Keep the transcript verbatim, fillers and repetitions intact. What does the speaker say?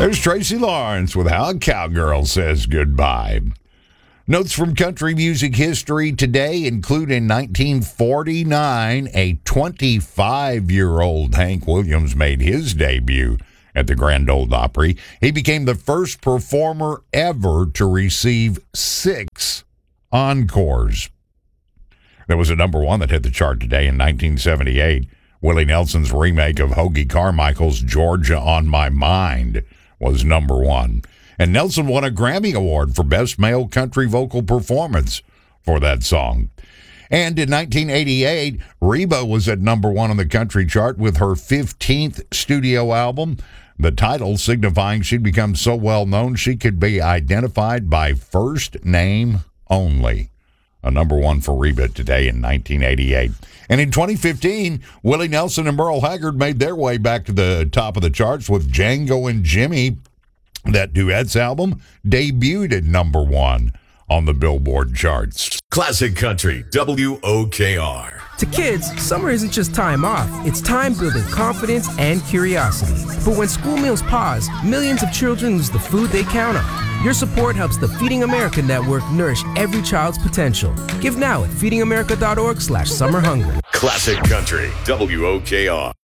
There's Tracy Lawrence with How a Cowgirl Says Goodbye. Notes from country music history today include in nineteen forty-nine, a twenty-five-year-old Hank Williams made his debut at the Grand Ole Opry. He became the first performer ever to receive six encores. There was a number one that hit the chart today in nineteen seventy-eight. Willie Nelson's remake of Hoagy Carmichael's Georgia on My Mind was number one. And Nelson won a Grammy Award for Best Male Country Vocal Performance for that song. And in nineteen eighty-eight, Reba was at number one on the country chart with her fifteenth studio album, the title signifying she'd become so well known she could be identified by first name only. A number one for Reba today in nineteen eighty-eight. And in twenty fifteen, Willie Nelson and Merle Haggard made their way back to the top of the charts with Django and Jimmy. That duets album debuted at number one on the Billboard charts. Classic Country, W O K R. To kids, summer isn't just time off. It's time building confidence and curiosity. But when school meals pause, millions of children lose the food they count on. Your support helps the Feeding America Network nourish every child's potential. Give now at feeding america dot org slash summer hunger. Classic Country, W O K R.